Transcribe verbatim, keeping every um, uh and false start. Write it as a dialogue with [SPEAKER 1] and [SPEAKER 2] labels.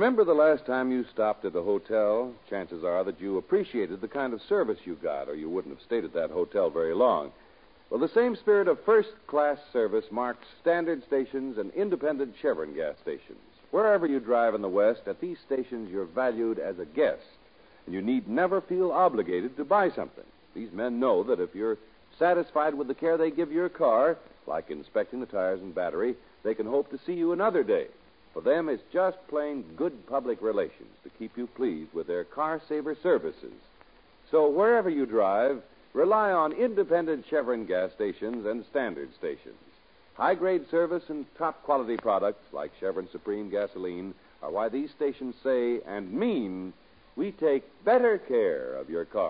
[SPEAKER 1] Remember the last time you stopped at a hotel? Chances are that you appreciated the kind of service you got, or you wouldn't have stayed at that hotel very long. Well, the same spirit of first-class service marks standard stations and independent Chevron gas stations. Wherever you drive in the West, at these stations you're valued as a guest, and you need never feel obligated to buy something. These men know that if you're satisfied with the care they give your car, like inspecting the tires and battery, they can hope to see you another day. For them, it's just plain good public relations to keep you pleased with their car-saver services. So wherever you drive, rely on independent Chevron gas stations and standard stations. High-grade service and top-quality products like Chevron Supreme gasoline are why these stations say and mean we take better care of your car.